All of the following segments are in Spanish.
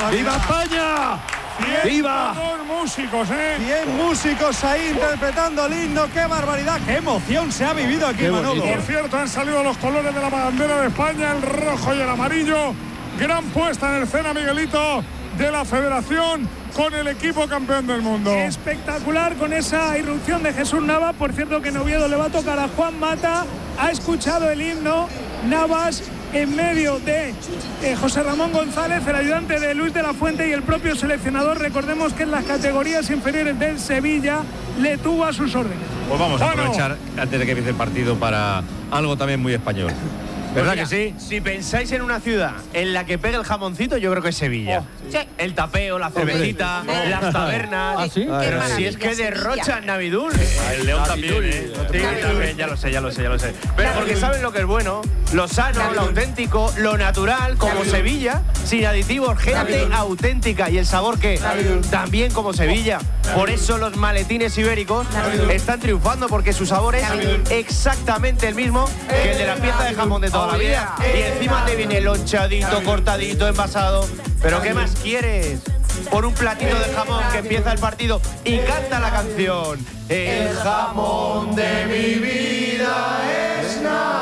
¡Viva España! ¡Viva! 100 músicos ahí interpretando el himno. ¡Qué barbaridad! ¡Qué emoción se ha vivido aquí, Manolo! Por cierto, han salido los colores de la bandera de España, el rojo y el amarillo. Gran puesta en escena, Miguelito, de la Federación con el equipo campeón del mundo. Espectacular con esa irrupción de Jesús Navas. Por cierto, que en Oviedo le va a tocar a Juan Mata. Ha escuchado el himno Navas en medio de José Ramón González, el ayudante de Luis de la Fuente y el propio seleccionador. Recordemos que en las categorías inferiores del Sevilla le tuvo a sus órdenes. Pues vamos a aprovechar antes de que empiece el partido para algo también muy español. ¿Verdad que sí? Si pensáis en una ciudad en la que pegue el jamoncito, yo creo que es Sevilla. Sí. El tapeo, la cervecita, las tabernas. ¿Ah, sí? Pero si es que derrochan Navidul. El León también, ¿eh? Sí, también, ya lo sé. Pero porque saben lo que es bueno, lo sano, lo auténtico, lo natural, como Sevilla, sin aditivos, gente auténtica. Y el sabor que también como Sevilla. Por eso los maletines ibéricos están triunfando, porque su sabor es exactamente el mismo que el de la pieza de jamón de toda la vida. Y encima te viene lonchadito, cortadito, envasado. ¿Pero qué más quieres? Por un platito de jamón que empieza el partido y canta la canción. El jamón de mi vida es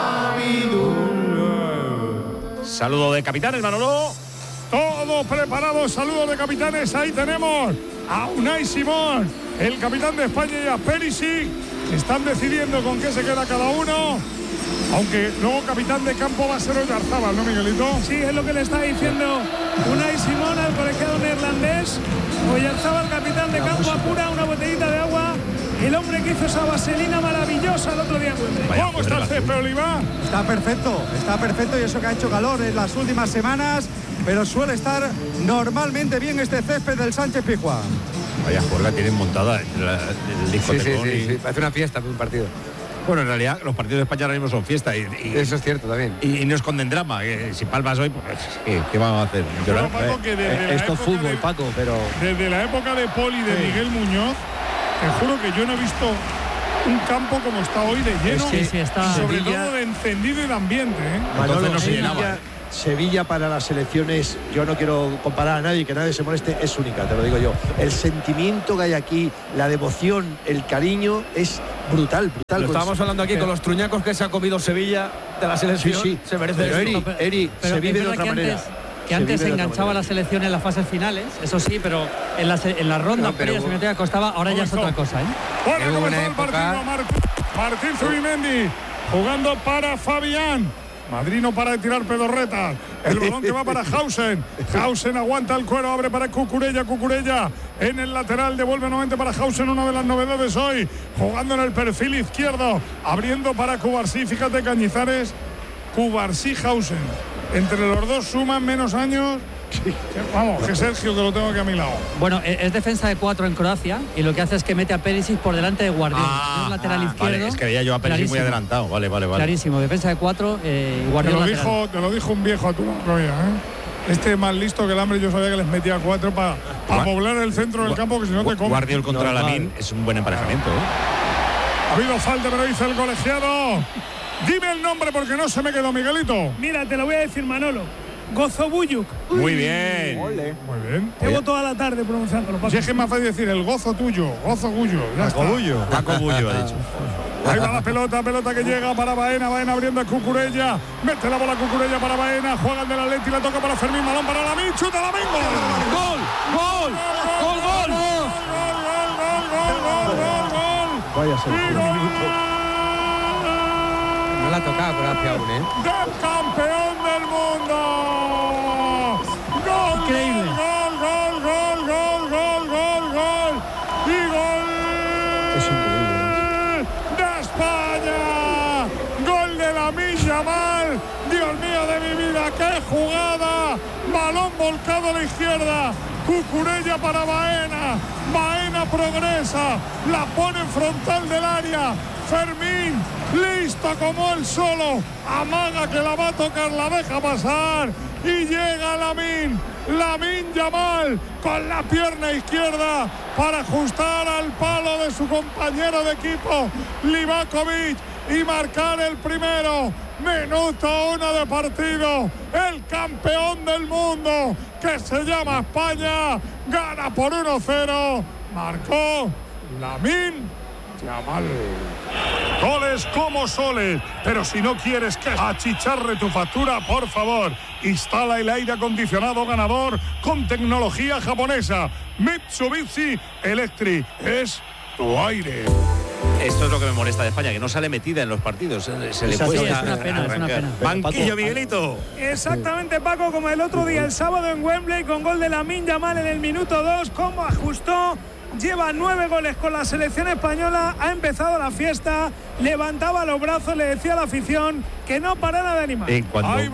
Navidul. Saludo de capitanes, Manolo. Todo preparado, saludos de capitanes. Ahí tenemos a Unai Simón, el capitán de España, y a Perisic. Están decidiendo con qué se queda cada uno. Aunque luego capitán de campo va a ser Oyarzábal, ¿no, Miguelito? Sí, es lo que le está diciendo Unai Simón al colegiado neerlandés. Oyarzábal, capitán de campo, apura una botellita de agua. El hombre que hizo esa vaselina maravillosa el otro día. ¿Cómo está el césped, Oliva? Está perfecto y eso que ha hecho calor en las últimas semanas, pero suele estar normalmente bien este césped del Sánchez Pizjuán. Vaya juerga tienen montada el discoteco. Sí, parece una fiesta de un partido. Bueno, en realidad los partidos de España ahora mismo son fiesta y eso es cierto también. Y no esconden drama. Si palmas hoy, pues ¿qué vamos a hacer? Pero, Paco, que esto es fútbol, Paco, pero desde la época de Poli y de Miguel Muñoz, te juro que yo no he visto un campo como está hoy de lleno, está sobre todo de encendido y de ambiente. Entonces no se llenaba. Sevilla para las selecciones, yo no quiero comparar a nadie, que nadie se moleste, es única, te lo digo yo. El sentimiento que hay aquí, la devoción, el cariño es brutal. Lo estábamos hablando aquí con los truñacos que se ha comido Sevilla de la selección. Sí. Se merece pero esto. Eri, se vive de otra manera. Que antes se enganchaba la selección en las fases finales, eso sí, pero en las rondas previas se costaba, ahora ya es otra cosa, ¿eh? Bueno, comenzó el partido. Martín Zubimendi jugando para Fabián. Madrino para de tirar pedorretas. El balón que va para Hausen. Hausen aguanta el cuero, abre para Cucurella. Cucurella en el lateral, devuelve nuevamente para Hausen, una de las novedades hoy. Jugando en el perfil izquierdo, abriendo para Cubarsí. Fíjate, Cañizares, Cubarsí, Hausen. Entre los dos suman menos años. Vamos, que Sergio, que lo tengo aquí a mi lado. Bueno, es defensa de 4 en Croacia y lo que hace es que mete a Perisic por delante de Guardiola. Es lateral izquierdo. Vale, es que veía yo a Perisic muy adelantado. Vale. Clarísimo, defensa de 4, Guardiola. Te lo dijo un viejo a tu lado, Este es más listo que el hambre. Yo sabía que les metía 4 para poblar el centro del campo, que si no te comes. Guardiola contra Lamine es un buen emparejamiento. Ha habido falta, pero dice el colegiado. Dime el nombre porque no se me quedó, Miguelito. Mira, te lo voy a decir, Manolo. Gozobuyuk. Muy bien. Muy bien. Llevo toda la tarde pronunciándolo. Si es que es más fácil decir el gozo tuyo, gozo Gullo. Paco Bullo ha dicho. Ahí va la pelota que llega para Baena abriendo a Cucurella. Mete la bola a Cucurella para Baena, juega el de la Leti, la toca para Fermín, balón para Lamine, chuta Lamine, gol. Vaya ser. No la ha tocado Croacia aún, ¡Del campeón del mundo! ¡Gol! Increíble. ¡Gol! ¡Y gol! Es increíble. ¡De España! ¡Gol de Lamine Yamal! ¡Dios mío de mi vida! ¡Qué jugada! Balón volcado a la izquierda. Cucurella para Baena. Baena progresa. La pone en frontal del área. Fermín, listo como él solo, amaga que la va a tocar, la deja pasar y llega Lamine Yamal con la pierna izquierda para ajustar al palo de su compañero de equipo Livakovic y marcar el primero. Minuto 1 de partido. El campeón del mundo, que se llama España, gana por 1-0. Marcó Lamine Yamal. Goles como soles, pero si no quieres que achicharre tu factura, por favor, instala el aire acondicionado ganador con tecnología japonesa. Mitsubishi Electric es tu aire. Esto es lo que me molesta de España, que no sale metida en los partidos. Se le cuesta. Es una pena, es una pena. Banquillo, Miguelito. Exactamente, Paco, como el otro día, el sábado en Wembley, con gol de Lamine Yamal en el minuto 2, cómo ajustó. Lleva 9 goles con la selección española, ha empezado la fiesta, levantaba los brazos, le decía a la afición que no parara de animar. ¡Ay,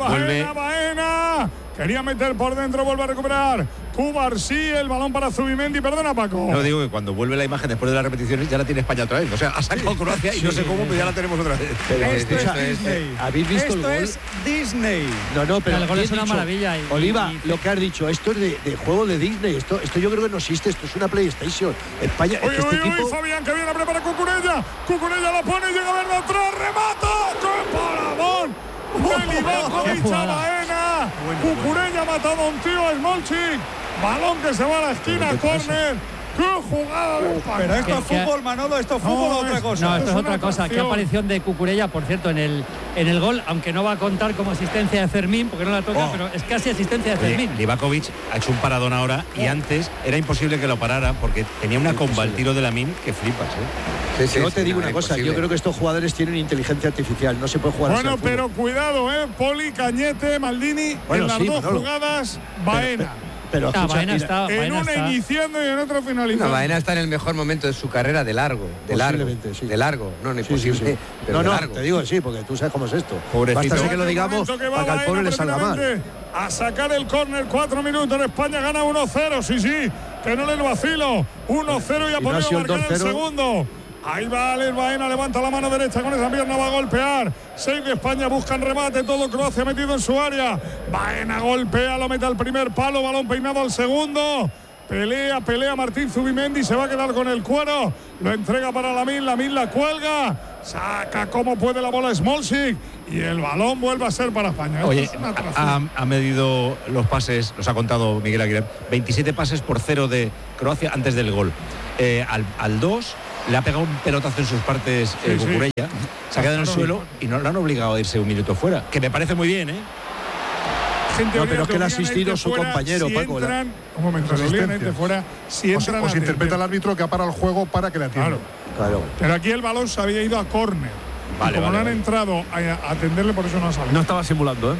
Baena! Quería meter por dentro, vuelve a recuperar. Cubarsí, el balón para Zubimendi. Perdona, Paco. No, digo que cuando vuelve la imagen después de las repeticiones ya la tiene España otra vez. O sea, ha sacado Croacia y no sé cómo, pero ya la tenemos otra vez. Pero Esto es Disney. ¿habéis visto Esto el gol? es Disney. No, pero el gol es una dicho, maravilla. Oliva, lo que has dicho, esto es de juego de Disney. Esto yo creo que no existe. Esto es una PlayStation. España, este equipo... Fabián, que viene a preparar Cucurella. Cucurella la pone, llega a ver atrás, remata. ¡Qué paradón! Livakovic a Baena. Cucurella ha matado a un tío, Smolcic. Balón que se va a la esquina, córner. ¡Qué jugada de España! Pero esto es fútbol, Manolo, esto es fútbol o otra cosa. No, esto es una otra cosa. Qué atracción. aparición de Cucurella, por cierto, en el gol, aunque no va a contar como asistencia de Fermín, porque no la toca, pero es casi asistencia de Fermín. Livakovic ha hecho un paradón ahora y antes era imposible que lo parara porque tenía una comba al tiro de Lamine que flipas, Yo te digo una cosa, yo creo que estos jugadores tienen inteligencia artificial, no se puede jugar así Bueno, al fútbol. pero cuidado, Poli, Cañete, Maldini, Bueno, en las sí, dos Manolo. jugadas, Baena. Pero escucha, Baena mira, está, En Baena una está. iniciando y en otra finalizando. No, Baena está en el mejor momento de su carrera de largo. De largo. Posiblemente, sí. De largo. No, no es Sí, sí, posible. sí. Pero No, de no, largo. te digo sí, porque tú sabes cómo es esto. Pobrecito. Basta que lo digamos Momento para que al Baena pobre le salga mal. precisamente a sacar el córner, 4 minutos. España gana 1-0, sí, que no le lo vacilo. 1-0 y ha Y no ha podido sido el marcar el 2-0. segundo. Ahí va Alex Baena, levanta la mano derecha con esa pierna, va a golpear. 6 de España, buscan remate, todo Croacia metido en su área. Baena golpea, lo mete al primer palo, balón peinado al segundo. Pelea Martín Zubimendi, se va a quedar con el cuero. Lo entrega para Lamine la cuelga. Saca como puede la bola Smolcic. Y el balón vuelve a ser para España. Oye, Esto es una atracción. ha medido los pases, los ha contado Miguel Aguirre, 27 pases por 0 de Croacia antes del gol. Al 2 le ha pegado un pelotazo en sus partes Cucurella, se ha quedado en el suelo y no lo han obligado a irse un minuto fuera, que me parece muy bien, No, pero es que le ha asistido su compañero, si Paco. Entran, un momento, le obligan a irte fuera. Si entran, o se interpreta el árbitro que ha parado el juego para que le atienda. Claro. Pero aquí el balón se había ido a córner. Vale, y como vale, no han entrado a atenderle, por eso no ha salido. No estaba simulando, ¿eh?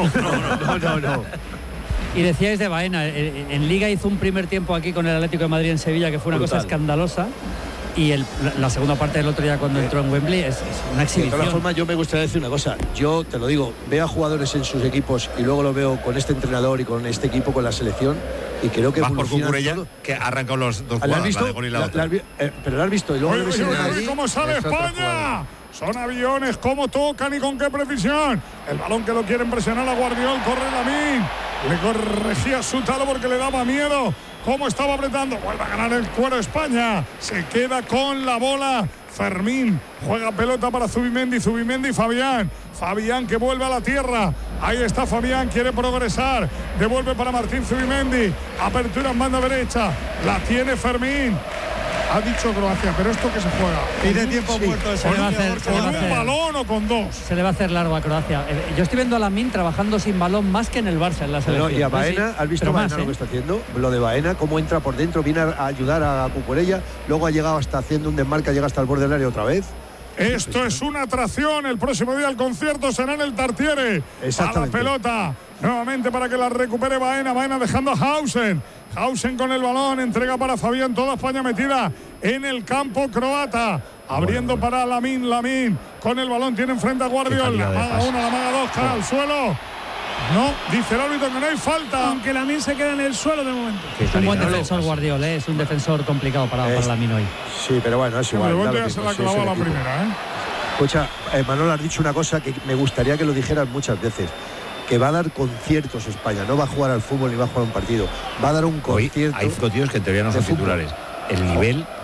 No. Y decíais de Baena, en Liga hizo un primer tiempo aquí con el Atlético de Madrid en Sevilla que fue una cosa escandalosa. Y la segunda parte del otro día cuando entró en Wembley es una De exhibición. todas formas, yo me gustaría decir una cosa. Yo te lo digo, veo a jugadores en sus equipos y luego lo veo con este entrenador y con este equipo, con la selección, y creo que Vas por evolucionan Cucurella, todo. que ha arrancado los dos ¿La has jugadas, visto? la de gol y la otra. Pero lo has visto y luego Oye, lo ves en el Madrid. ¿cómo sale es otro España? jugador. Son aviones, cómo tocan y con qué precisión. El balón que lo quieren presionar a Guardiol, corre Lamine. Le corregía su talo porque le daba miedo. Cómo estaba apretando, vuelve a ganar el cuero España. Se queda con la bola. Fermín juega pelota para Zubimendi y Fabián. Fabián que vuelve a la tierra. Ahí está Fabián, quiere progresar. Devuelve para Martín Zubimendi. Apertura en banda derecha. La tiene Fermín. Ha dicho Croacia, pero esto que se juega. Pide tiempo muerto ese Se le va a hacer, ¿Con un balón o con dos? Se le va a hacer largo a Croacia. Yo estoy viendo a Lamine trabajando sin balón más que en el Barça en la selección. Y a Baena, Sí, ¿has visto pero Baena más, lo que está haciendo? Lo de Baena, cómo entra por dentro, viene a ayudar a Cucurella, luego ha llegado hasta haciendo un desmarque, llega hasta el borde del área otra vez. Esto es una atracción. El próximo día el concierto será en el Tartiere. Exactamente. A la pelota. Nuevamente para que la recupere Baena. Baena dejando a Hausen. Hausen con el balón. Entrega para Fabián. Toda España metida en el campo croata. Abriendo para Lamine. Con el balón tiene enfrente a Guardiol. La maga 1, la maga 2. Cae al suelo. No, dice el árbitro que no hay falta. Aunque Lamine se queda en el suelo de momento. Es un buen defensor Guardiol, es un defensor complicado para Lamine hoy. Sí, pero bueno, es igual. Pero da bueno, lo ya se mismo, la sí, es clavó el a la equipo. primera, Escucha, Manolo, has dicho una cosa que me gustaría que lo dijeras muchas veces, que va a dar conciertos España, no va a jugar al fútbol ni va a jugar un partido, va a dar un Hoy concierto. hay 5 tíos que en teoría no son de fútbol. titulares. El nivel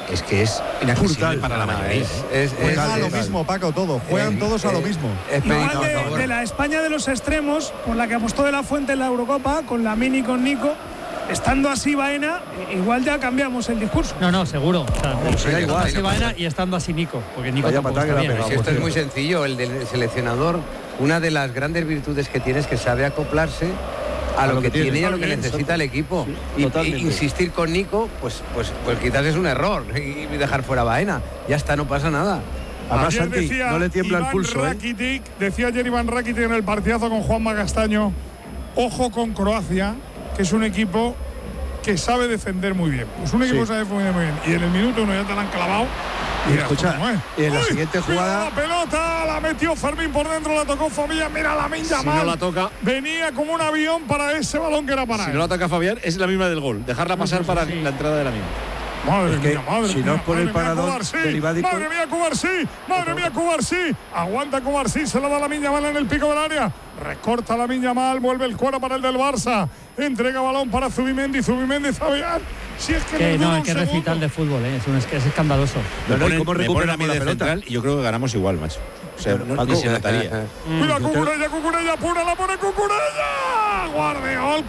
es que es inaccesible para la mayoría. Juegan a lo mismo, Paco, todo. Juegan todos a lo mismo. Igual de la España de los extremos, por la que apostó de la Fuente en la Eurocopa, con Lamine y con Nico, estando así Baena, igual ya cambiamos el discurso. No, seguro. O sea, igual, así Baena y estando así Nico, porque Nico tampoco está bien. Si esto es muy sencillo, el del seleccionador, una de las grandes virtudes que tiene es que sabe acoplarse a lo que tiene y a lo que necesita el equipo. Y insistir con Nico, pues quizás es un error y dejar fuera a Baena. Ya está, no pasa nada. Además, Santi, no le tiembla el pulso. Decía ayer Iván Rakitic en el partidazo con Juanma Castaño, ojo con Croacia, que es un equipo que sabe defender muy bien. Es un equipo que sabe defender muy bien. Y en el minuto 1 ya te la han clavado. Y escucha, y en la siguiente jugada. La pelota la metió Fermín por dentro, la tocó Fabián. Mira Lamine Yamal. Si no la toca, venía como un avión para ese balón que era para él. Si no la toca Fabián, es la misma del gol. Dejarla pasar para la entrada de Lamine. Madre mía, si no es por el parador derivadico. Madre mía, Cubarsí. Aguanta Cubarsí, se la da Lamine Yamal en el pico del área. Recorta Lamine Yamal, vuelve el cuero para el del Barça. Entrega balón para Zubimendi, Fabián. Si es que no, es que recital de fútbol, es escandaloso. Me ponen a mí de central y yo creo que ganamos igual, macho. O sea, ni se notaría. Cuida Cucurella, pura, la pone Cucurella. Guardiol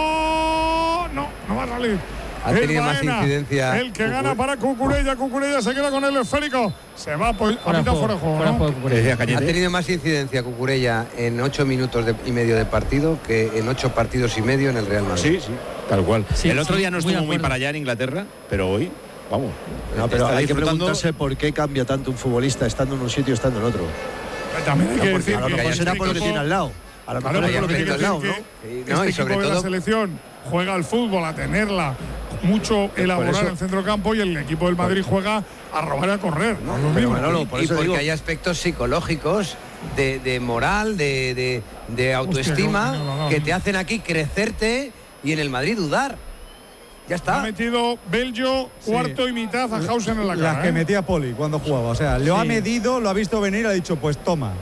no va a salir. Ha tenido más incidencia. El que gana para Cucurella se queda con el esférico. Se va a mitad fuera de juego. Ha tenido más incidencia Cucurella en 8 minutos y medio de partido que en 8 partidos y medio en el Real Madrid. Sí, tal cual. El otro día no estuvo muy para allá en Inglaterra, pero hoy, vamos. No, pero hay que preguntarse por qué cambia tanto un futbolista estando en un sitio y estando en otro. También hay que decir a lo mejor será por lo que tiene al lado. A lo mejor es lo que tiene al lado, ¿no? Y sobre todo la selección juega al fútbol, a tenerla mucho elaborada en el centro campo, y el equipo del Madrid juega a robar y a correr, ¿no? Y porque hay aspectos psicológicos de moral, de autoestima, que te hacen aquí crecerte y en el Madrid dudar. Ya está. Ha metido Belgio cuarto y mitad a Hausen en la cara. Las que metía Poli cuando jugaba. O sea, lo ha medido, lo ha visto venir, ha dicho, pues toma.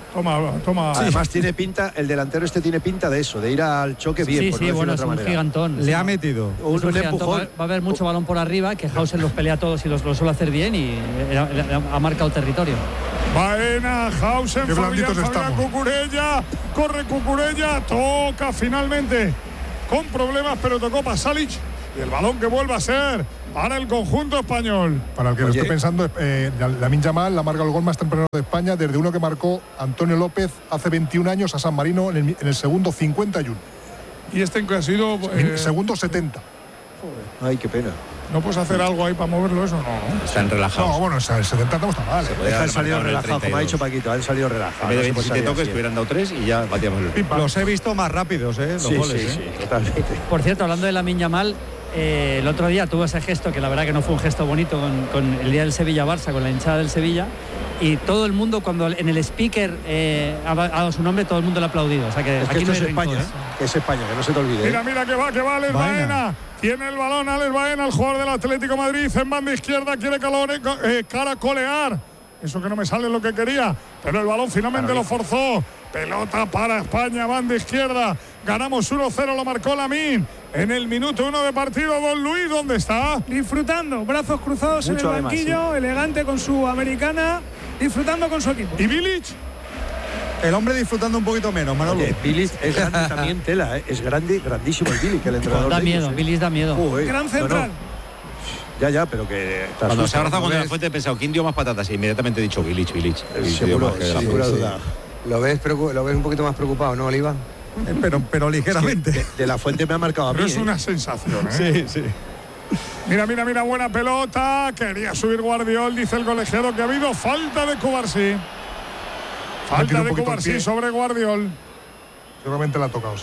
Además tiene pinta, el delantero tiene pinta de eso, de ir al choque bien. Sí, bueno, es un gigantón. Le ha metido. Un empujón. Va a haber mucho balón por arriba, que Hausen los pelea todos y lo suele hacer bien y ha marcado territorio. Baena, Hausen, Fabián Cucurella. Corre Cucurella, toca finalmente. Con problemas, pero tocó Pasalic. Y el balón que vuelve a ser para el conjunto español. Para el que lo esté pensando, Lamine Yamal la marca el gol más temprano de España, desde uno que marcó Antonio López hace 21 años a San Marino en el segundo 51. Y este que ha sido segundo 70. Ay, qué pena. ¿No puedes hacer algo ahí para moverlo eso? No. Están relajados. No, bueno, el 70 no está mal. Han salido relajados, como ha dicho Paquito, han salido relajados. En vez de 27 toques, que hubieran dado 3 y ya batíamos el pipa. Los he visto más rápidos, los goles. Sí, totalmente. Por cierto, hablando de Lamine Yamal, el otro día tuvo ese gesto, que la verdad que no fue un gesto bonito, con el día del Sevilla-Barça, con la hinchada del Sevilla, y todo el mundo, cuando en el speaker ha dado su nombre, todo el mundo le ha aplaudido. O sea que aquí no es España, que es España, que no se te olvide. Mira que va Alex Baena. Tiene el balón Alex Baena, el jugador del Atlético de Madrid, en banda izquierda, quiere caracolear. Eso que no me sale lo que quería, pero el balón finalmente lo forzó. Pelota para España, banda izquierda. Ganamos 1-0, lo marcó Lamine. En el minuto 1 de partido, don Luis, ¿dónde está? Disfrutando, brazos cruzados en el banquillo, elegante con su americana, disfrutando con su equipo. ¿Y Bilic? El hombre disfrutando un poquito menos, Manolo. Bilic es grande también, tela, es grande, grandísimo el Bilic, el entrenador. Da miedo, Bilic da miedo. Gran central. Ya, pero que... Cuando se ha abrazado con la fuente he pensado, ¿quién dio más patatas? Y inmediatamente he dicho Bilic. Seguro. ¿Lo ves un poquito más preocupado, no, Oliva? Pero ligeramente. De la fuente me ha marcado a mí. Pero es una sensación, ¿eh? Sí. Mira, buena pelota. Quería subir Guardiol, dice el colegiado que ha habido falta de Cubarsí. Falta de Cubarsí sobre Guardiol. Seguramente la ha tocado, sí.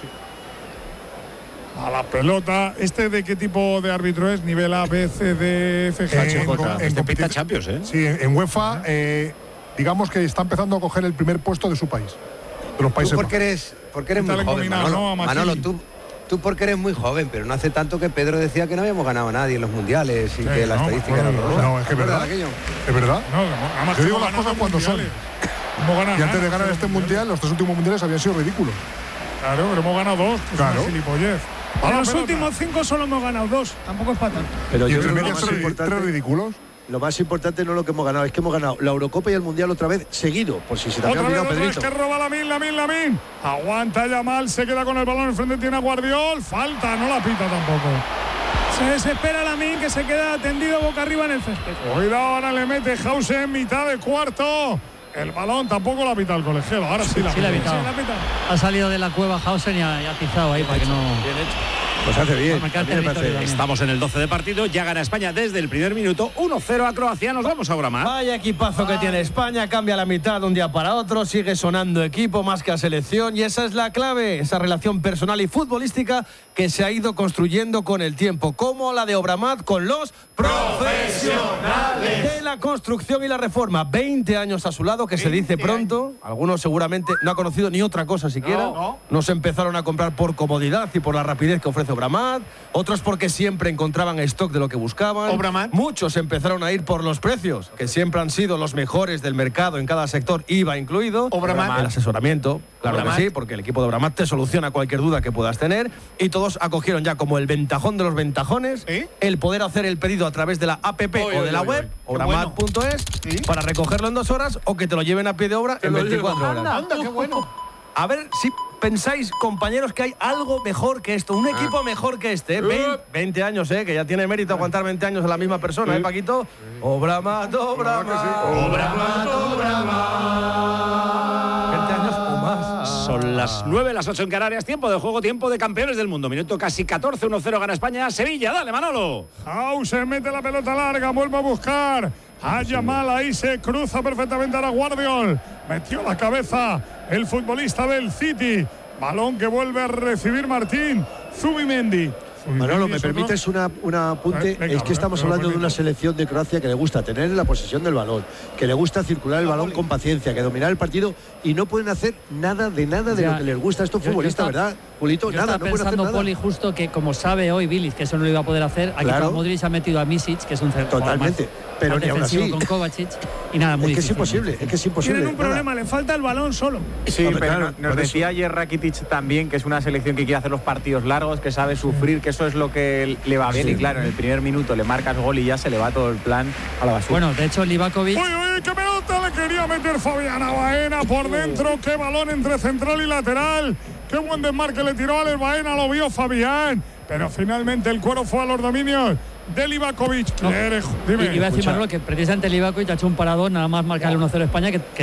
A la pelota. ¿De qué tipo de árbitro es? ¿Nivel A, B, C, D, F, G? En competición Champions, ¿eh? Sí, en UEFA, digamos que está empezando a coger el primer puesto de su país. De los países. Tú porque eres muy joven, Manolo, tú porque eres muy joven, pero no hace tanto que Pedro decía que no habíamos ganado a nadie en los mundiales y que la estadística era horrorosa. No, es que es verdad. ¿Es verdad? No, yo digo las cosas cuando son. Y antes de ganar este mundial, los 3 últimos mundiales habían sido ridículos. Claro, pero hemos ganado 2. Claro. Gilipollez. En los últimos 5 solo hemos ganado 2. Tampoco es para tanto. Pero yo creo que 3 ridículos. lo más importante no es lo que hemos ganado, es que hemos ganado la Eurocopa y el Mundial otra vez seguido, por si se te había olvidado, Pedrito. Que roba Lamine. Aguanta Yamal, se queda con el balón enfrente, tiene a Guardiol. Falta, no la pita tampoco. Se desespera Lamine, que se queda tendido boca arriba en el césped. Cuidado, ahora le mete Hausen en mitad de cuarto. El balón tampoco la pita el colegiado. Ahora sí la pita. Ha salido de la cueva Hausen y ha atizado ahí para que no... Bien hecho. Pues hace bien. Estamos en el 12 de partido, ya gana España desde el primer minuto, 1-0 a Croacia. Nos vamos ahora más. Vaya equipazo que tiene España, cambia la mitad de un día para otro, sigue sonando equipo más que a selección, y esa es la clave, esa relación personal y futbolística que se ha ido construyendo con el tiempo, como la de Obramat con los profesionales de la construcción y la reforma. 20 años a su lado, que se dice pronto. Algunos seguramente no ha conocido ni otra cosa siquiera. No se empezaron a comprar por comodidad y por la rapidez que ofrece Obramat, otros porque siempre encontraban stock de lo que buscaban. Obramat. Muchos empezaron a ir por los precios, que siempre han sido los mejores del mercado en cada sector, IVA incluido. Obramat. El asesoramiento, claro que sí, porque el equipo de Obramat te soluciona cualquier duda que puedas tener, y todos acogieron ya como el ventajón de los ventajones el poder hacer el pedido a través de la app o de la web, obramat.es, para recogerlo en 2 horas o que te lo lleven a pie de obra en 24 horas. Anda, qué bueno. A ver si pensáis, compañeros, que hay algo mejor que esto, un equipo mejor que este. 20 años, que ya tiene mérito aguantar 20 años a la misma persona, Paquito. Obramat. 20 años o más. Son las 9, las 8 en Canarias, tiempo de juego, tiempo de campeones del mundo. Minuto casi 14, 1-0 gana España. Sevilla, dale, Manolo. Hausen mete la pelota larga, vuelve a buscar a Yamal, ahí se cruza perfectamente a Guardiol. Metió la cabeza el futbolista del City. Balón que vuelve a recibir Martín Zubimendi. Manolo, ¿me permites un apunte? Es que estamos hablando de una selección de Croacia que le gusta tener la posesión del balón, que le gusta circular el balón con paciencia, que dominar el partido, y no pueden hacer nada de lo que les gusta a estos futbolistas, ¿verdad, Julito? Nada, no pueden hacer nada. Poli, justo que como sabe hoy Bilic que eso no lo iba a poder hacer, aquí con Modric ha metido a Misic, que es un centro totalmente, pero ni aún así con Kovacic, y nada, muy difícil. Es que es imposible. Tienen un problema, le falta el balón solo. Sí, pero nos decía ayer Rakitic también que es una selección que quiere hacer los partidos largos, que sabe sufrir, que eso es lo que le va bien, y claro, en el primer minuto le marcas gol y ya se le va todo el plan a la basura. Bueno, de hecho Livakovic... ¡Uy, qué pelota le quería meter Fabián Baena por dentro! ¡Qué balón entre central y lateral! ¡Qué buen desmarque le tiró a Baena! Lo vio Fabián, pero finalmente el cuero fue a los dominios de Livakovic. Iba a decir, Manolo, que precisamente Livakovic ha hecho un paradón, nada más marcar el 1-0 España, que